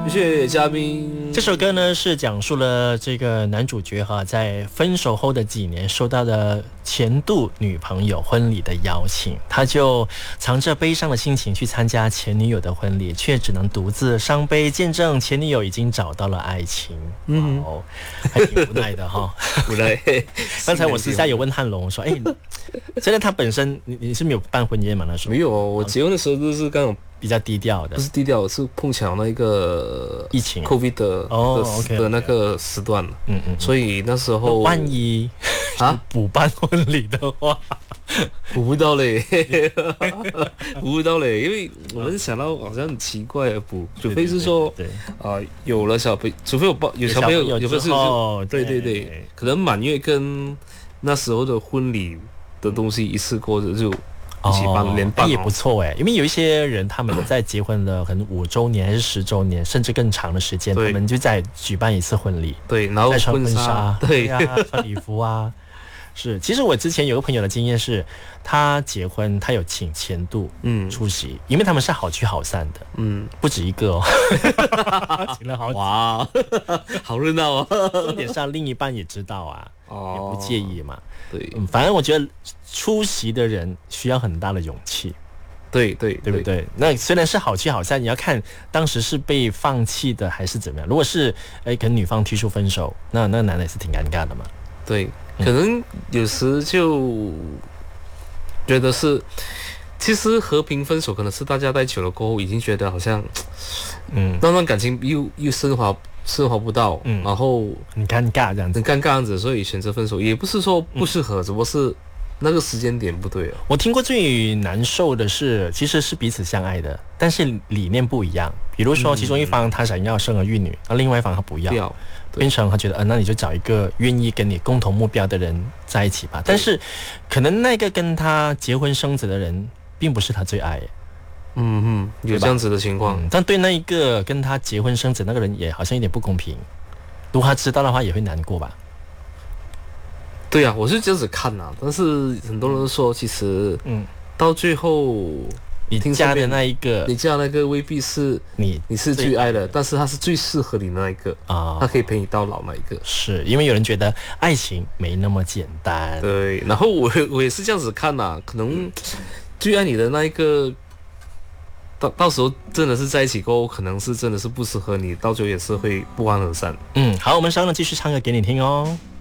谢谢嘉宾。 这首歌呢是讲述了这个男主角在分手后的几年收到的前度女朋友婚礼的邀请，他就藏着悲伤的心情去参加前女友的婚礼，却只能独自伤悲见证前女友已经找到了爱情。还挺无奈的哈。 无奈。 刚才我私下有问汉龙说，真的他本身你是没有办婚宴吗？那时候没有，我结婚的时候就是刚好比较低调的， 不是低调，是碰巧那个疫情 COVID 的那个时段了。所以那时候万一补办婚礼的话， 补不到嘞，补不到嘞，因为我们想到好像很奇怪的补，除非是说有了小朋友，除非有小朋友，有不是对，可能满月跟那时候的婚礼的东西一次过就一起连办也不错因为有一些人他们在结婚了可能5周年还是10周年甚至更长的时间，他们就在举办一次婚礼， 对，然后再穿婚纱， 对啊，穿礼服啊。是，其实我之前有个朋友的经验是，他结婚他有请前度出席，因为他们是好聚好散的，不止一个请了好几， 哇，好热闹啊！ 重点是另一半也知道啊，也不介意嘛。 对， 反正我觉得出席的人需要很大的勇气。 对不对？那虽然是好聚好散，你要看当时是被放弃的还是怎么样。如果是跟女方提出分手，那男的也是挺尴尬的嘛。 对，可能有时就觉得是，其实和平分手可能是大家在久了过后已经觉得好像，那段感情又升华不到，然后很尴尬这样子， 很尴尬这样子，所以选择分手，也不是说不适合，只不过是那个时间点不对啊。 我听过最难受的是，其实是彼此相爱的，但是理念不一样。比如说，其中一方他想要生儿育女，另外一方他不要，变成他觉得，那你就找一个愿意跟你共同目标的人在一起吧。但是，可能那个跟他结婚生子的人，并不是他最爱。 有这样子的情况。 但对那一个跟他结婚生子那个人，也好像有点不公平。如果他知道的话，也会难过吧。 对啊，我是这样子看啊，但是很多人说，其实，到最后， 你嫁的那一个， 你嫁那个未必是你是最爱的，但是他是最适合你那一个啊，他可以陪你到老那一个。 是因为有人觉得爱情没那么简单。 对，然后我也是这样子看啊，可能最爱你的那一个，到时候真的是在一起过后，可能是真的是不适合你，到最后也是会不欢而散。 好，我们稍后继续唱歌给你听哦。